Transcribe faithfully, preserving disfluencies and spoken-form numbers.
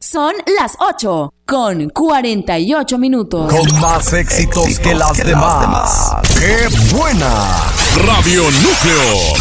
Son las ocho con cuarenta y ocho minutos. Con más éxitos, éxitos que las que demás. demás. ¡Qué buena! Radio Núcleo.